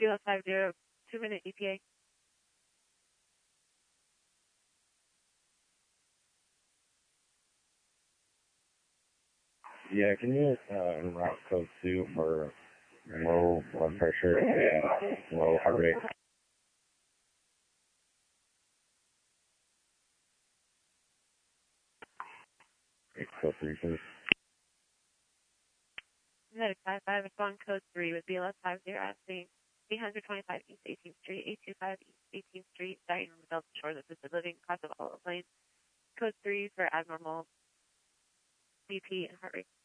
Kilo 50, 2-minute EPA. Yeah, can you route code 2 for low blood pressure and low heart rate? Code 3, please. Medic 55, respond code 3 with BLS 50 at St. 825 East 18th Street, 825 East 18th Street, dining room Delta Shores Assisted Living, class of all planes. Code 3 for abnormal BP and heart rate.